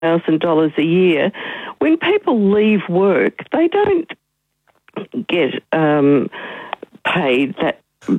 $1,000 a year. When people leave work, they don't get paid that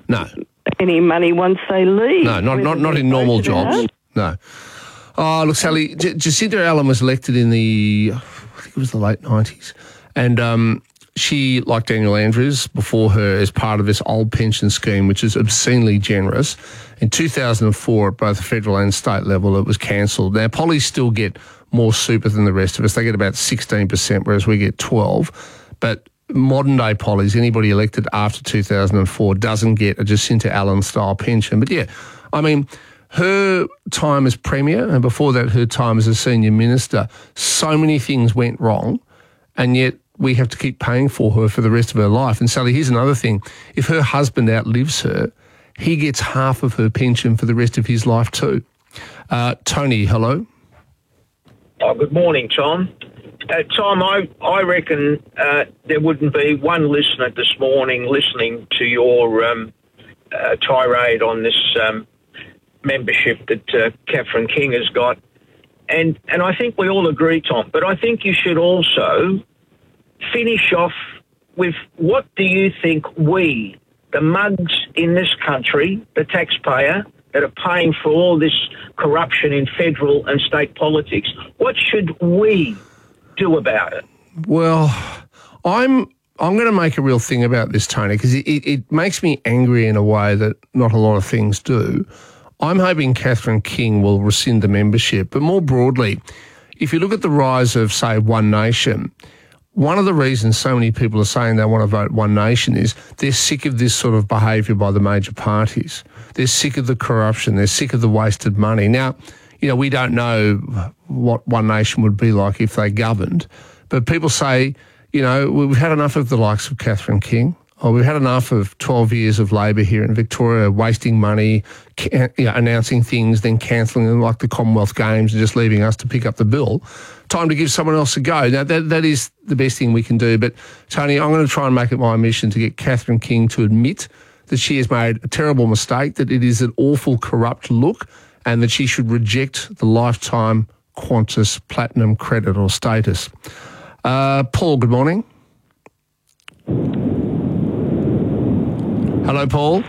any money once they leave. No, not in normal jobs. No. Oh, look, Sally, Jacinta Allen was elected in I think it was the late 90s, and she, like Daniel Andrews before her, is part of this old pension scheme, which is obscenely generous. In 2004, at both federal and state level, it was cancelled. Now, pollies still get more super than the rest of us. They get about 16%, whereas we get 12%. But modern-day pollies, anybody elected after 2004 doesn't get a Jacinta Allen-style pension. But, yeah, I mean, her time as Premier, and before that her time as a senior minister, so many things went wrong, and yet we have to keep paying for her for the rest of her life. And Sally, here's another thing. If her husband outlives her, he gets half of her pension for the rest of his life too. Tony, hello. Oh, good morning, Tom. Tom, I reckon there wouldn't be one listener this morning listening to your tirade on this membership that Catherine King has got. And I think we all agree, Tom, but I think you should also finish off with what do you think we, the mugs in this country, the taxpayer, that are paying for all this corruption in federal and state politics, what should we do about it? Well, I'm going to make a real thing about this, Tony, because it makes me angry in a way that not a lot of things do. I'm hoping Catherine King will rescind the membership, but more broadly, if you look at the rise of, say, One Nation, one of the reasons so many people are saying they want to vote One Nation is they're sick of this sort of behaviour by the major parties. They're sick of the corruption. They're sick of the wasted money. Now, we don't know what One Nation would be like if they governed, but people say, we've had enough of the likes of Catherine King. We've had enough of 12 years of Labor here in Victoria, wasting money, announcing things, then cancelling them like the Commonwealth Games and just leaving us to pick up the bill. Time to give someone else a go. Now, that is the best thing we can do. But, Tony, I'm going to try and make it my mission to get Catherine King to admit that she has made a terrible mistake, that it is an awful, corrupt look, and that she should reject the lifetime Qantas Platinum credit or status. Paul, good morning. Hello, Paul.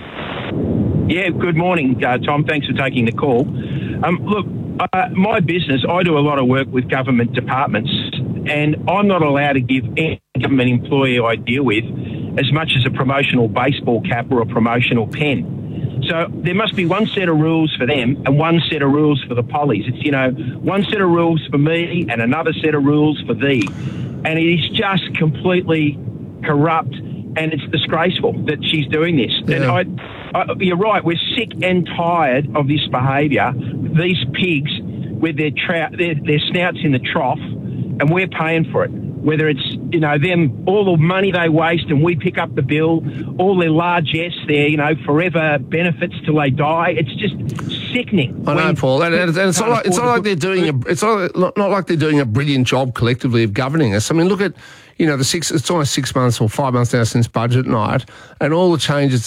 Yeah, good morning, Tom. Thanks for taking the call. Look, my business, I do a lot of work with government departments, and I'm not allowed to give any government employee I deal with as much as a promotional baseball cap or a promotional pen. So there must be one set of rules for them and one set of rules for the pollies. It's, one set of rules for me and another set of rules for thee. And it is just completely corrupt, and it's disgraceful that she's doing this. Yeah. And you're right, we're sick and tired of this behaviour. These pigs with their snouts in the trough, and we're paying for it. Whether it's, them, all the money they waste and we pick up the bill, all their largesse, their, forever benefits till they die. It's just sickening. I know, Paul, and it's not like they're doing not like they're doing a brilliant job collectively of governing us. I mean, look at, it's almost 6 months or 5 months now since budget night, and all the changes to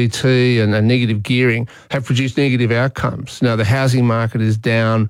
CGT and negative gearing have produced negative outcomes. The housing market is down.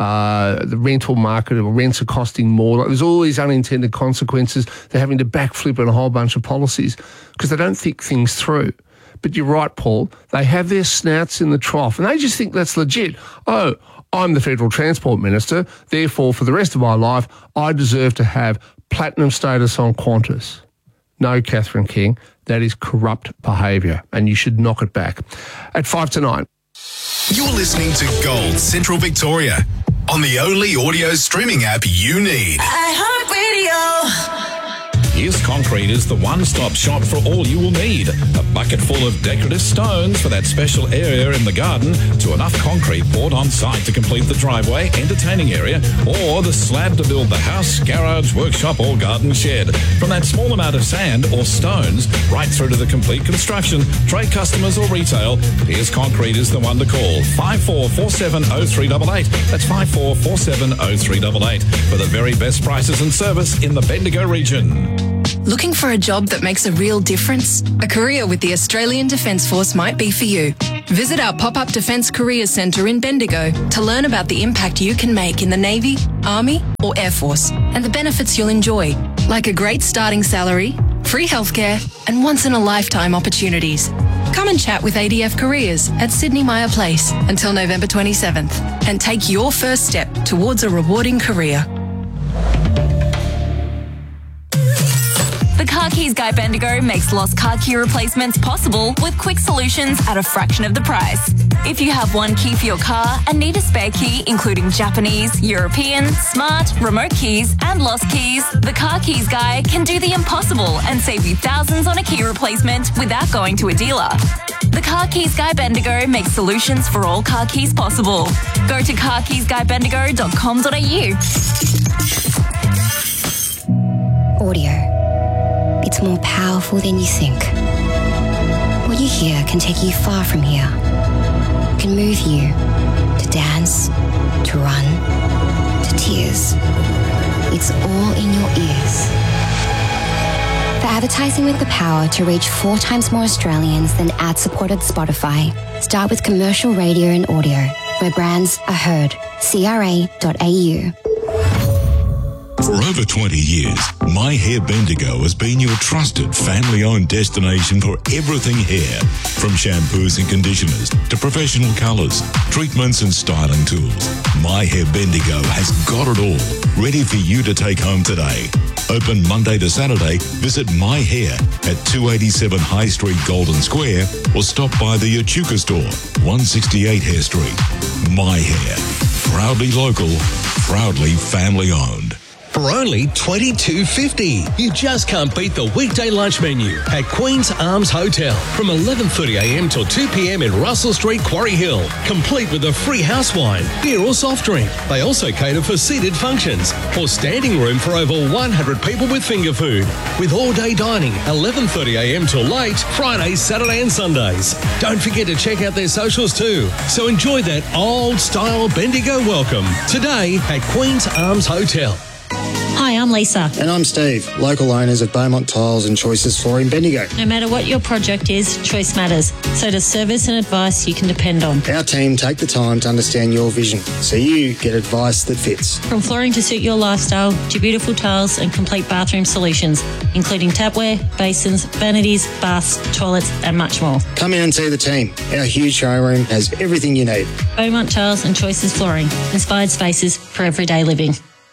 The rental market, or rents are costing more. There's all these unintended consequences. They're having to backflip on a whole bunch of policies because they don't think things through. But you're right, Paul. They have their snouts in the trough, and they just think that's legit. Oh, I'm the Federal Transport Minister, therefore for the rest of my life I deserve to have platinum status on Qantas. No, Catherine King, that is corrupt behaviour, and you should knock it back. At 5 to 9. You're listening to Gold Central Victoria on the only audio streaming app you need. iHeartRadio. Here's Concrete is the one-stop shop for all you will need. A bucket full of decorative stones for that special area in the garden, to enough concrete poured on site to complete the driveway, entertaining area, or the slab to build the house, garage, workshop or garden shed. From that small amount of sand or stones right through to the complete construction, trade customers or retail, Here's Concrete is the one to call. 5447 0388. That's 5447 0388 for the very best prices and service in the Bendigo region. Looking for a job that makes a real difference? A career with the Australian Defence Force might be for you. Visit our pop-up Defence Career Centre in Bendigo to learn about the impact you can make in the Navy, Army or Air Force and the benefits you'll enjoy, like a great starting salary, free healthcare and once-in-a-lifetime opportunities. Come and chat with ADF Careers at Sydney Myer Place until November 27th and take your first step towards a rewarding career. The Car Keys Guy Bendigo makes lost car key replacements possible with quick solutions at a fraction of the price. If you have one key for your car and need a spare key, including Japanese, European, smart, remote keys and lost keys, the Car Keys Guy can do the impossible and save you thousands on a key replacement without going to a dealer. The Car Keys Guy Bendigo makes solutions for all car keys possible. Go to carkeysguybendigo.com.au. Audio. It's more powerful than you think. What you hear can take you far from here. It can move you to dance, to run, to tears. It's all in your ears. For advertising with the power to reach 4 times more Australians than ad-supported Spotify, start with commercial radio and audio, where brands are heard. CRA.au. For over 20 years, My Hair Bendigo has been your trusted family-owned destination for everything hair. From shampoos and conditioners to professional colours, treatments and styling tools. My Hair Bendigo has got it all, ready for you to take home today. Open Monday to Saturday, visit My Hair at 287 High Street, Golden Square, or stop by the Echuca store, 168 Hare Street. My Hair, proudly local, proudly family-owned. For only $22.50. You just can't beat the weekday lunch menu at Queen's Arms Hotel from 11:30am till 2pm in Russell Street, Quarry Hill. Complete with a free house wine, beer or soft drink. They also cater for seated functions or standing room for over 100 people with finger food. With all-day dining, 11:30am till late, Fridays, Saturday and Sundays. Don't forget to check out their socials too. So enjoy that old-style Bendigo welcome today at Queen's Arms Hotel. Hi, I'm Lisa. And I'm Steve, local owners of Beaumont Tiles and Choices Flooring Bendigo. No matter what your project is, choice matters. So does service and advice you can depend on. Our team take the time to understand your vision, so you get advice that fits. From flooring to suit your lifestyle, to beautiful tiles and complete bathroom solutions, including tapware, basins, vanities, baths, toilets and much more. Come in and see the team. Our huge showroom has everything you need. Beaumont Tiles and Choices Flooring. Inspired spaces for everyday living.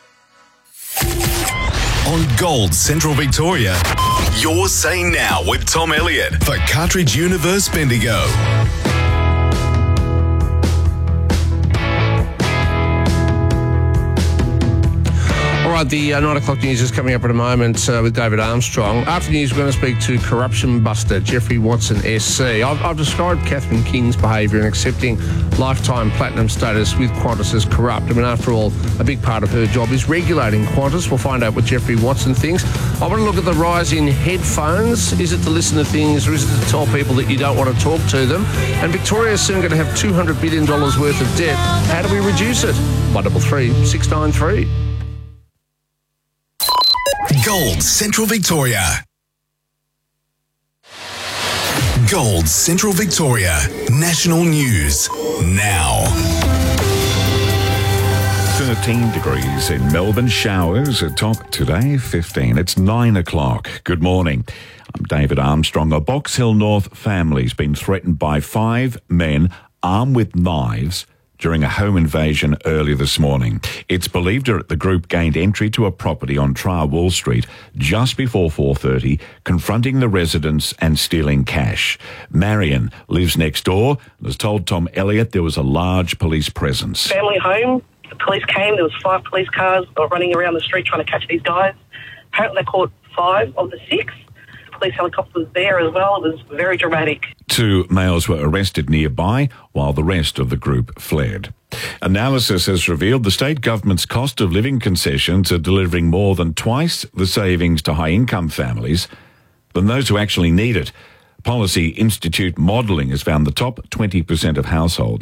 On Gold Central Victoria, Your Say Now with Tom Elliott for Cartridge Universe Bendigo. All right, the 9 o'clock news is coming up in a moment with David Armstrong. After news, we're going to speak to corruption buster Jeffrey Watson SC. I've described Catherine King's behaviour in accepting lifetime platinum status with Qantas as corrupt. I mean, after all, a big part of her job is regulating Qantas. We'll find out what Jeffrey Watson thinks. I want to look at the rise in headphones. Is it to listen to things or is it to tell people that you don't want to talk to them? And Victoria's soon going to have $200 billion worth of debt. How do we reduce it? 133 693. Gold Central Victoria. Gold Central Victoria. National News. Now. 13 degrees in Melbourne. Showers at top today, 15. It's 9 o'clock. Good morning. I'm David Armstrong. A Box Hill North family's been threatened by 5 men armed with knives during a home invasion early this morning. It's believed that the group gained entry to a property on Trawool Street just before 4:30, confronting the residents and stealing cash. Marion lives next door and has told Tom Elliott there was a large police presence. Family home, the police came, there was 5 police cars running around the street trying to catch these guys. Apparently they caught 5 of the 6. Police helicopter was there as well. It was very dramatic. 2 males were arrested nearby while the rest of the group fled. Analysis has revealed the state government's cost of living concessions are delivering more than twice the savings to high-income families than those who actually need it. Policy Institute modelling has found the top 20% of households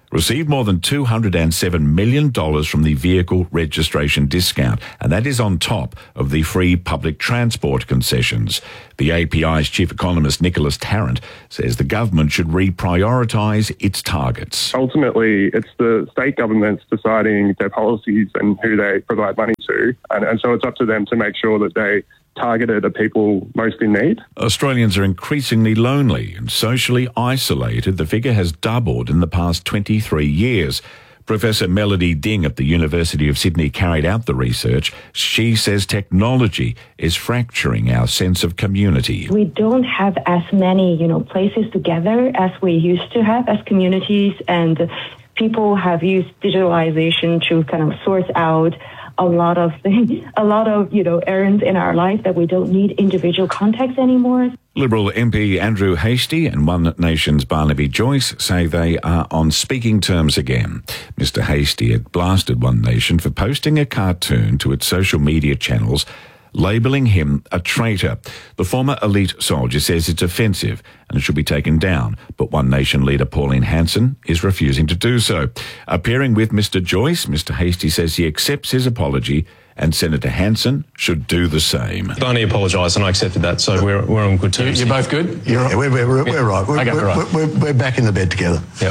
received more than $207 million from the vehicle registration discount, and that is on top of the free public transport concessions. The API's chief economist, Nicholas Tarrant, says the government should reprioritise its targets. Ultimately, it's the state governments deciding their policies and who they provide money to, and so it's up to them to make sure that they targeted at people most in need. Australians are increasingly lonely and socially isolated. The figure has doubled in the past 23 years. Professor Melody Ding at the University of Sydney carried out the research. She says technology is fracturing our sense of community. We don't have as many, places together as we used to have as communities, and people have used digitalization to kind of sort out a lot of errands in our life that we don't need individual context anymore. Liberal MP Andrew Hastie and One Nation's Barnaby Joyce say they are on speaking terms again. Mr Hastie had blasted One Nation for posting a cartoon to its social media channels labelling him a traitor. The former elite soldier says it's offensive and it should be taken down, but One Nation leader Pauline Hanson is refusing to do so. Appearing with Mr Joyce, Mr Hastie says he accepts his apology and Senator Hanson should do the same. Barney apologised and I accepted that, so we're on good terms. You're both good? Yeah, we're right. We're back in the bed together. Yep.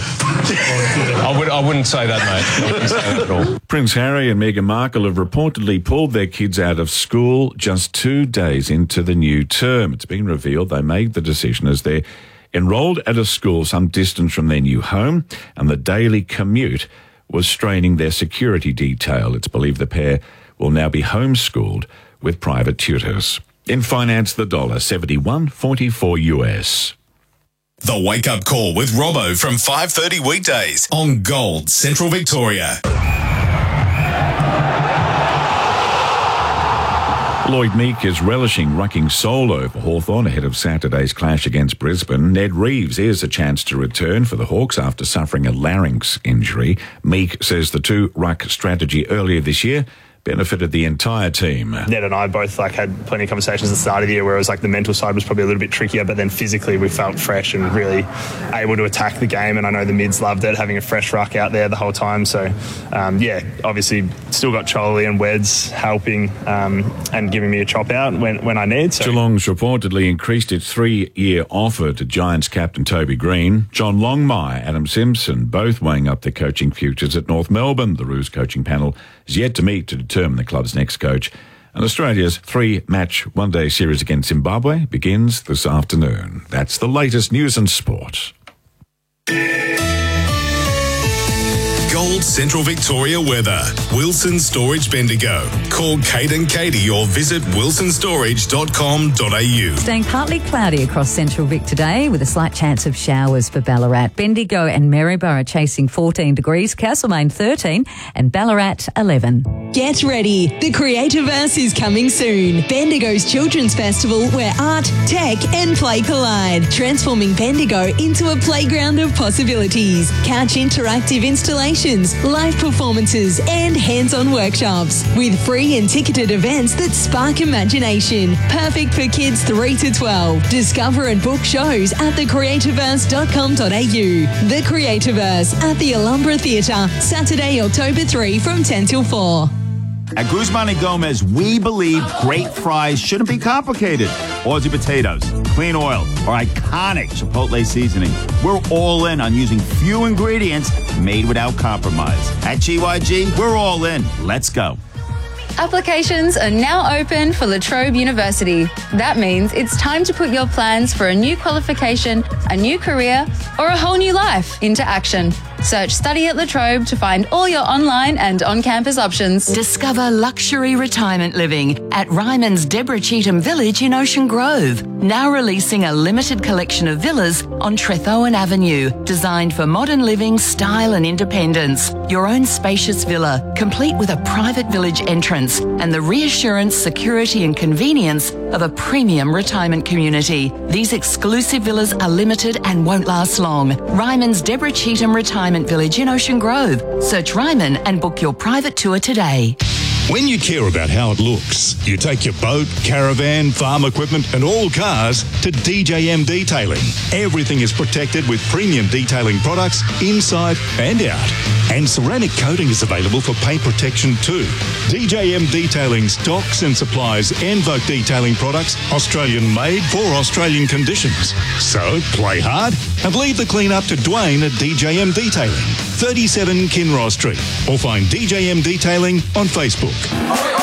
I wouldn't say that, mate. I wouldn't say that at all. Prince Harry and Meghan Markle have reportedly pulled their kids out of school just 2 days into the new term. It's been revealed they made the decision as they're enrolled at a school some distance from their new home, and the daily commute was straining their security detail. It's believed the pair will now be homeschooled with private tutors. In finance, the dollar, 71.44 US. The Wake Up Call with Robbo from 5:30 weekdays on Gold Central Victoria. Lloyd Meek is relishing rucking solo for Hawthorn ahead of Saturday's clash against Brisbane. Ned Reeves is a chance to return for the Hawks after suffering a larynx injury. Meek says the two ruck strategy earlier this year benefited the entire team. Ned and I both had plenty of conversations at the start of the year where it was the mental side was probably a little bit trickier, but then physically we felt fresh and really able to attack the game, and I know the mids loved it, having a fresh ruck out there the whole time. So obviously still got Charlie and Weds helping and giving me a chop out when I need. So. Geelong's reportedly increased its 3-year offer to Giants captain Toby Green. John Longmire, Adam Simpson, both weighing up their coaching futures at North Melbourne. The Roos coaching panel is yet to meet to determine the club's next coach. And Australia's 3-match one-day series against Zimbabwe begins this afternoon. That's the latest news and sport. Gold Central Victoria weather. Wilson Storage Bendigo. Call Kate and Katie or visit wilsonstorage.com.au. Staying partly cloudy across Central Vic today with a slight chance of showers for Ballarat. Bendigo and Maryborough chasing 14 degrees, Castlemaine 13 and Ballarat 11. Get ready. The Creativerse is coming soon. Bendigo's Children's Festival where art, tech and play collide. Transforming Bendigo into a playground of possibilities. Catch interactive installations, live performances and hands-on workshops with free and ticketed events that spark imagination. Perfect for kids 3 to 12. Discover and book shows at thecreativerse.com.au. The Creativerse at the Alhambra Theatre, Saturday, October 3 from 10 till 4. At Guzman & Gomez, we believe great fries shouldn't be complicated. Aussie potatoes, clean oil, or iconic Chipotle seasoning. We're all in on using few ingredients made without compromise. At GYG, we're all in. Let's go. Applications are now open for La Trobe University. That means it's time to put your plans for a new qualification, a new career, or a whole new life into action. Search Study at La Trobe to find all your online and on-campus options. Discover luxury retirement living at Ryman's Deborah Cheetham Village in Ocean Grove. Now releasing a limited collection of villas on Trethowan Avenue, designed for modern living, style and independence. Your own spacious villa, complete with a private village entrance and the reassurance, security and convenience of a premium retirement community. These exclusive villas are limited and won't last long. Ryman's Deborah Cheetham Retirement Village in Ocean Grove. Search Ryman and book your private tour today. When you care about how it looks, you take your boat, caravan, farm equipment and all cars to DJM Detailing. Everything is protected with premium detailing products inside and out. And ceramic coating is available for paint protection too. DJM Detailing stocks and supplies Envoke detailing products, Australian made for Australian conditions. So play hard and leave the clean up to Dwayne at DJM Detailing, 37 Kinross Street, or find DJM Detailing on Facebook.